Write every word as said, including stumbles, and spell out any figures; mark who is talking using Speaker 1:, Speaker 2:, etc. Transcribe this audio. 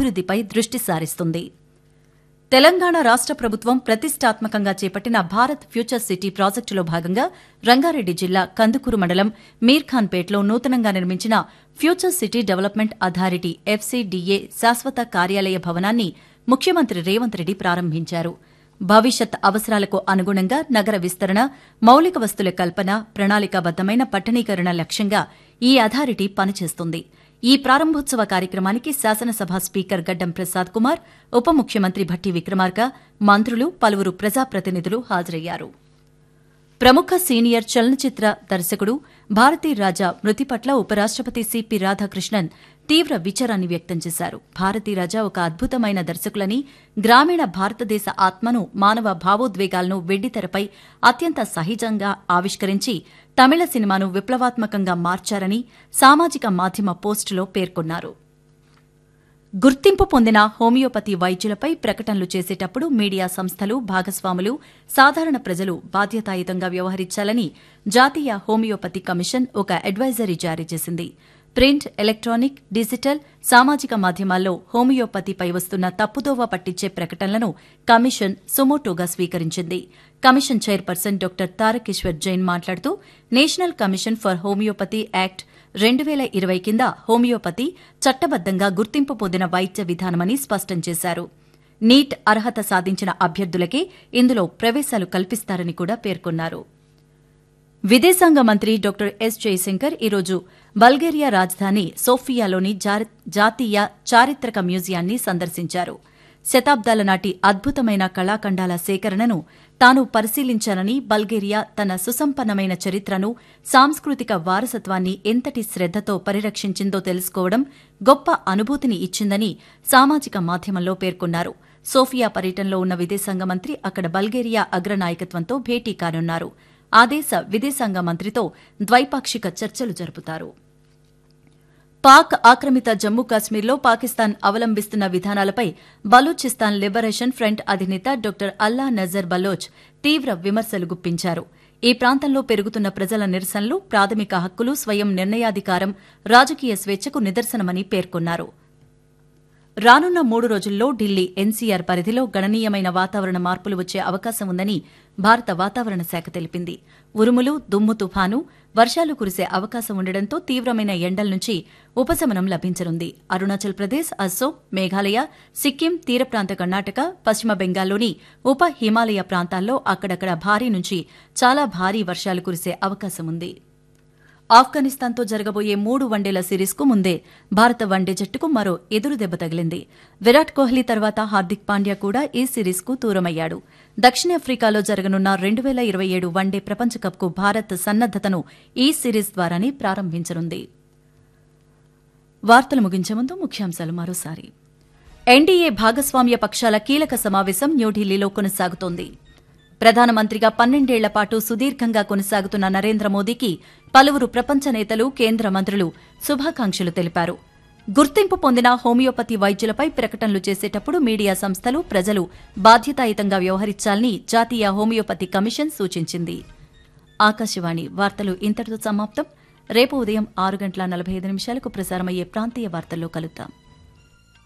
Speaker 1: అభివృద్దిపై దృష్టి సారిస్తుంది. తెలంగాణ రాష్ట ప్రభుత్వం ప్రతిష్టాత్మకంగా చేపట్టిన భారత్ ఫ్యూచర్ సిటీ ప్రాజెక్టులో భాగంగా రంగారెడ్డి జిల్లా కందుకూరు మండలం మీర్ఖాన్పేట్లో నూతనంగా నిర్మించిన future city development authority FCDA శాశ్వత కార్యాలయ భవనాన్ని ముఖ్యమంత్రి రేవంత్ రెడ్డి ప్రారంభించారు. భవిష్యత్ అవసరాలకు అనుగుణంగా నగర విస్తరణ, మౌలిక వస్తుల కల్పన, ప్రణాళికాబద్దమైన పట్టణీకరణ లక్ష్యంగా ఈ అథారిటీ పనిచేస్తుంది. ఈ ప్రారంభోత్సవ కార్యక్రమానికి శాసనసభ స్పీకర్ గడ్డం ప్రసాద్ కుమార్, ఉప ముఖ్యమంత్రి భట్టి విక్రమార్క, మంత్రులు, పలువురు ప్రజాప్రతినిధులు హాజరయ్యారు. ప్రముఖ సీనియర్ చలనచిత్ర దర్శకుడు భారతీ రాజా మృతి పట్ల ఉపరాష్టపతి సిపి రాధాకృష్ణన్ తీవ్ర విచారాన్ని వ్యక్తం చేశారు. భారతీ రాజా ఒక అద్భుతమైన దర్శకులని, గ్రామీణ భారతదేశ ఆత్మను, మానవ భావోద్వేగాలను వెండితెరపై అత్యంత సహజంగా ఆవిష్కరించి తమిళ సినిమాను విప్లవాత్మకంగా మార్చారని సామాజిక మాధ్యమ పోస్టులో పేర్కొన్నారు. గుర్తింపు పొందిన హోమియోపతి వైద్యులపై ప్రకటనలు చేసేటప్పుడు మీడియా సంస్థలు, భాగస్వాములు, సాధారణ ప్రజలు బాధ్యతాయుతంగా వ్యవహరించాలని జాతీయ హోమియోపతి కమిషన్ ఒక అడ్వైజరీ జారీ చేసింది. ప్రింట్, ఎలక్ట్రానిక్, డిజిటల్, సామాజిక మాధ్యమాల్లో హోమియోపతిపై వస్తున్న తప్పుదోవ పట్టించే ప్రకటనలను కమిషన్ సుమోటోగా స్వీకరించింది. Commission chairperson doctor Tarakeshwar Jain మాట్లాడుతూ national commission for homeopathy act రెండు వేల ఇరవై కింద హోమియోపతి చట్టబద్దంగా గుర్తింపు పొందిన వైద్య విధానమని స్పష్టం చేశారు. నీట్ అర్హత సాధించిన అభ్యర్థులకే ఇందులో ప్రవేశాలు కల్పిస్తారని కూడా పేర్కొన్నారు. విదేశాంగ మంత్రి డాక్టర్ ఎస్ జయశంకర్ ఈరోజు బల్గేరియా రాజధాని సోఫియాలోని జాతీయ చారిత్రక మ్యూజియాన్ని సందర్శించారు. శతాబ్దాల నాటి అద్భుతమైన కళాఖండాల సేకరణను తాను పరిశీలించానని, బల్గేరియా తన సుసంపన్నమైన చరిత్రను, సాంస్కృతిక వారసత్వాన్ని ఎంతటి శ్రద్దతో పరిరక్షించిందో తెలుసుకోవడం గొప్ప అనుభూతిని ఇచ్చిందని సామాజిక మాధ్యమంలో పేర్కొన్నారు. సోఫియా పర్యటనలో ఉన్న విదేశాంగ మంత్రి అక్కడ బల్గేరియా అగ్రనాయకత్వంతో భేటీ కానున్నారు. ఆ దేశ విదేశాంగ మంత్రితో ద్వైపాక్షిక చర్చలు జరుపుతారు. పాక్ ఆక్రమిత జమ్మూ కాశ్మీర్లో పాకిస్తాన్ అవలంబిస్తున్న విధానాలపై బలూచిస్తాన్ లిబరేషన్ ఫ్రంట్ అధినేత డాక్టర్ అల్లా నజర్ బలోచ్ తీవ్ర విమర్శలు గుప్పించారు. ఈ ప్రాంతంలో పెరుగుతున్న ప్రజల నిరసనలు ప్రాథమిక హక్కులు, స్వయం నిర్ణయాధికారం, రాజకీయ స్వేచ్ఛకు నిదర్శనమని పేర్కొన్నారు. రానున్న మూడు రోజుల్లో ఢిల్లీ ఎన్సీఆర్ పరిధిలో గణనీయమైన వాతావరణ మార్పులు వచ్చే అవకాశం ఉందని భారత వాతావరణ శాఖ తెలిపింది. ఉరుములు, దుమ్ము తుఫాను, వర్షాలు కురిసే అవకాశం ఉండడంతో తీవ్రమైన ఎండల నుంచి ఉపశమనం లభించనుంది. అరుణాచల్ ప్రదేశ్, అస్సోం, మేఘాలయ, సిక్కిం, తీర ప్రాంత కర్ణాటక, పశ్చిమ బెంగాల్లోని ఉప హిమాలయ ప్రాంతాల్లో అక్కడక్కడ భారీ నుంచి చాలా భారీ వర్షాలు కురిసే అవకాశం ఉంది. ఆఫ్ఘనిస్తాన్తో జరగబోయే మూడు వన్డేల సిరీస్కు ముందే భారత వన్డే జట్టుకు మరో ఎదురుదెబ్బ తగిలింది. విరాట్ కోహ్లీ తర్వాత హార్దిక్ పాండ్యా కూడా ఈ సిరీస్కు దూరమయ్యాడు. దక్షిణాఫ్రికాలో జరగనున్న రెండు వేల ఇరవై ఏడు వన్డే ప్రపంచకప్కు భారత్ సన్నద్దతను ఈ సిరీస్ ద్వారానే ప్రారంభించనుంది. వార్తలు ముగించే ముందు ముఖ్యాంశాలు మరోసారి. ఎన్డీఏ భాగస్వామ్య పక్షాల కీలక సమావేశం న్యూఢిల్లీలో కొనసాగుతోంది. ప్రధానమంత్రిగా పన్నెండేళ్ల పాటు సుదీర్ఘంగా కొనసాగుతున్న నరేంద్ర మోదీకి పలువురు ప్రపంచ నేతలు, కేంద్ర మంత్రులు శుభాకాంక్షలు తెలిపారు. గుర్తింపు పొందిన హోమియోపతి వైద్యులపై ప్రకటనలు చేసేటప్పుడు మీడియా సంస్థలు, ప్రజలు బాధ్యతాయుతంగా వ్యవహరించాలని జాతీయ హోమియోపతి కమిషన్ సూచించింది. ఆకాశవాణి వార్తలు ఇంతటితో సమాప్తం. రేపు ఉదయం ఆరు గంటల నలభై ఐదు నిమిషాలకు ప్రసారమయ్యే ప్రాంతీయ వార్తల్లో కలుద్దాం.